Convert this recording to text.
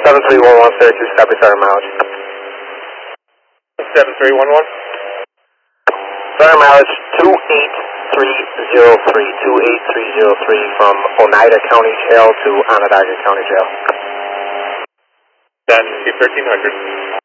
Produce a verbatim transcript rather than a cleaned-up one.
seven three one one, Syracuse, copy, starter mileage. seven three one one. Starter mileage two eight three zero three, two eight three zero three from Oneida County Jail to Onondaga County Jail. Then thirteen hundred.